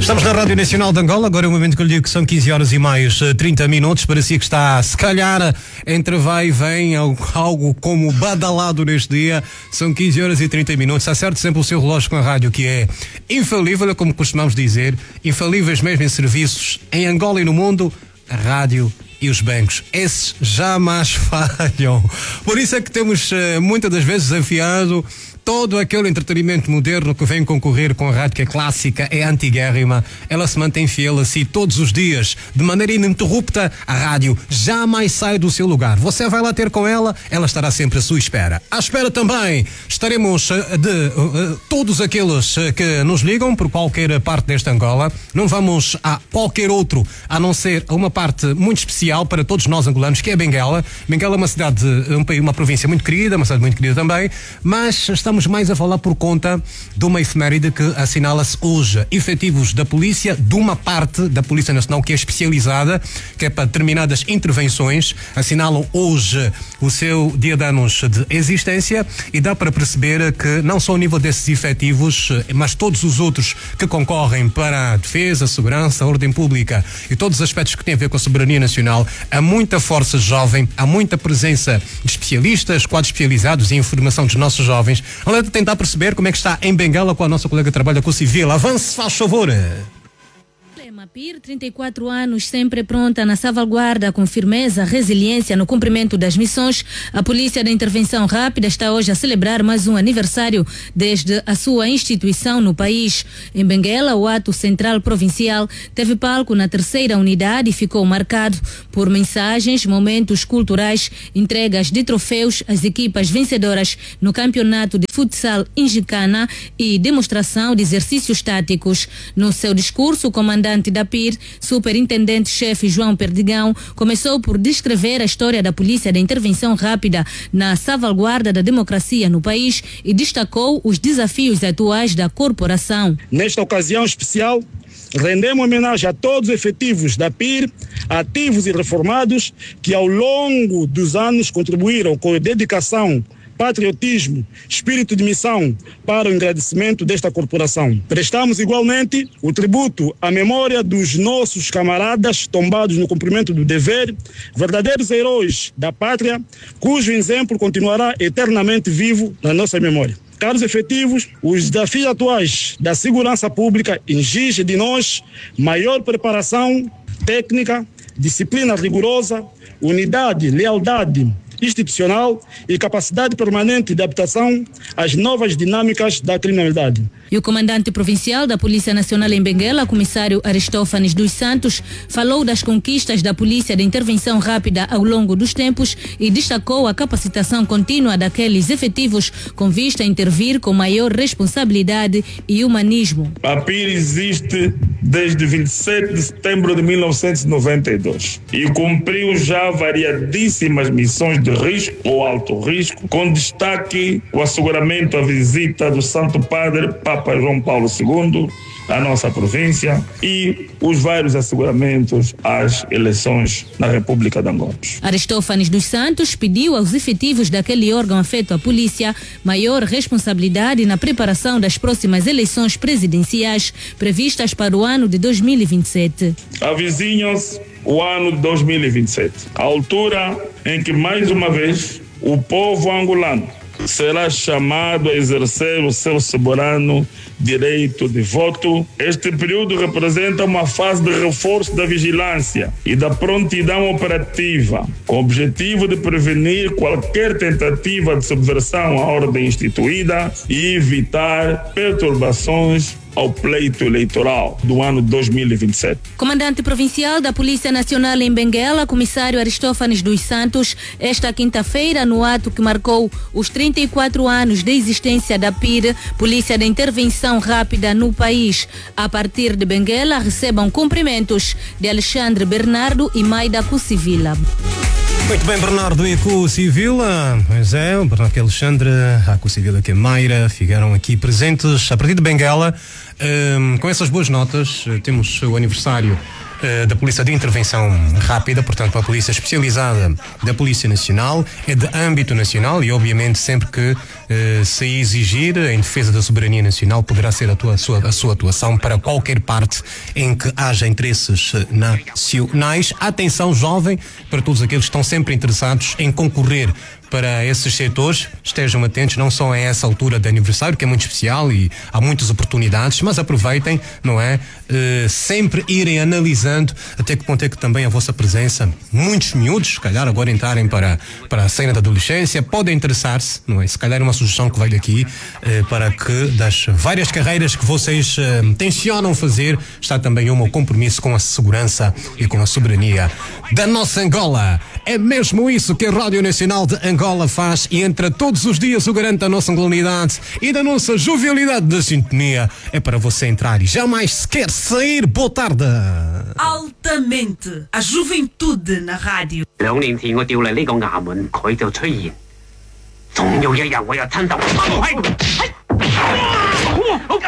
Estamos na Rádio Nacional de Angola, agora é o momento que eu lhe digo que são 15 horas e mais 30 minutos, parecia que está, se calhar, entre vai e vem, algo como badalado neste dia, são 15 horas e 30 minutos, acerte sempre o seu relógio com a rádio, que é infalível, como costumamos dizer, infalíveis mesmo em serviços, em Angola e no mundo, a rádio e os bancos, esses jamais falham. Por isso é que temos muitas das vezes desafiado todo aquele entretenimento moderno que vem concorrer com a rádio, que é clássica, é antiguérrima. Ela se mantém fiel a si todos os dias, de maneira ininterrupta. A rádio jamais sai do seu lugar. Você vai lá ter com ela, ela estará sempre à sua espera. À espera também estaremos de todos aqueles que nos ligam por qualquer parte desta Angola. Não vamos a qualquer outro, a não ser a uma parte muito especial para todos nós angolanos, que é Benguela. Benguela é uma cidade, uma província muito querida, uma cidade muito querida também, mas estamos mais a falar por conta de uma efeméride que assinala-se hoje. Efetivos da polícia, de uma parte da Polícia Nacional que é especializada, que é para determinadas intervenções, assinalam hoje o seu dia de anos de existência, e dá para perceber que não só ao nível desses efetivos, mas todos os outros que concorrem para a defesa, a segurança, a ordem pública e todos os aspectos que têm a ver com a soberania nacional, há muita força jovem, há muita presença de especialistas, quadros especializados em informação dos nossos jovens. Vamos tentar perceber como é que está em Benguela com a nossa colega que trabalha com o civil. Avance, faz favor. PIR, 34 anos, sempre pronta na salvaguarda, com firmeza, resiliência no cumprimento das missões. A Polícia da Intervenção Rápida está hoje a celebrar mais um aniversário desde a sua instituição no país. Em Benguela, o ato central provincial teve palco na terceira unidade e ficou marcado por mensagens, momentos culturais, entregas de troféus às equipas vencedoras no campeonato de futsal Ingicana e demonstração de exercícios táticos. No seu discurso, o comandante da PIR, superintendente-chefe João Perdigão, começou por descrever a história da Polícia da Intervenção Rápida na salvaguarda da democracia no país e destacou os desafios atuais da corporação. Nesta ocasião especial, rendemos homenagem a todos os efetivos da PIR, ativos e reformados, que ao longo dos anos contribuíram com dedicação, patriotismo, espírito de missão para o engrandecimento desta corporação. Prestamos igualmente o tributo à memória dos nossos camaradas tombados no cumprimento do dever, verdadeiros heróis da pátria, cujo exemplo continuará eternamente vivo na nossa memória. Caros efetivos, os desafios atuais da segurança pública exigem de nós maior preparação técnica, disciplina rigorosa, unidade, lealdade institucional e capacidade permanente de adaptação às novas dinâmicas da criminalidade. E o comandante provincial da Polícia Nacional em Benguela, comissário Aristófanes dos Santos, falou das conquistas da Polícia de Intervenção Rápida ao longo dos tempos e destacou a capacitação contínua daqueles efetivos com vista a intervir com maior responsabilidade e humanismo. A PIR existe desde 27 de setembro de 1992 e cumpriu já variadíssimas missões de risco ou alto risco, com destaque o asseguramento à visita do Santo Padre Papa João Paulo II à nossa província e os vários asseguramentos às eleições na República de Angola. Aristófanes dos Santos pediu aos efetivos daquele órgão afeto à polícia maior responsabilidade na preparação das próximas eleições presidenciais previstas para o ano de 2027. Avizinham-se o ano de 2027, a altura em que mais uma vez o povo angolano será chamado a exercer o seu soberano direito de voto. Este período representa uma fase de reforço da vigilância e da prontidão operativa, com o objetivo de prevenir qualquer tentativa de subversão à ordem instituída e evitar perturbações ao pleito eleitoral do ano 2027. Comandante provincial da Polícia Nacional em Benguela, comissário Aristófanes dos Santos, esta quinta-feira, no ato que marcou os 34 anos de existência da PIR, Polícia de Intervenção Rápida no país. A partir de Benguela, recebam cumprimentos de Alexandre Bernardo e Maida Cucivila. Muito bem, Bernardo e Cucivila. Pois é, o Bernardo e Alexandre, a Cucivila e a Mayra ficaram aqui presentes a partir de Benguela. Com essas boas notas, temos o aniversário da Polícia de Intervenção Rápida, portanto, a Polícia Especializada da Polícia Nacional, é de âmbito nacional e, obviamente, sempre que se exigir em defesa da soberania nacional, poderá ser a sua atuação para qualquer parte em que haja interesses nacionais. Atenção, jovem, para todos aqueles que estão sempre interessados em concorrer para esses setores, estejam atentos não só a essa altura de aniversário, que é muito especial e há muitas oportunidades, mas aproveitem, não é? Sempre irem analisando até que ponto é que também a vossa presença, muitos miúdos, se calhar agora entrarem para a cena da adolescência, podem interessar-se, não é? Se calhar é uma sugestão que veio daqui, para que das várias carreiras que vocês tencionam fazer, está também o compromisso com a segurança e com a soberania da nossa Angola. É mesmo isso que a Rádio Nacional de Angola faz e entra todos os dias o garante da nossa angolaridade e da nossa jovialidade da sintonia. É para você entrar e jamais se quer sair. Boa tarde. Altamente. A juventude na rádio. 2年前我調嚟呢個衙門，佢就出現。仲有一日我又親手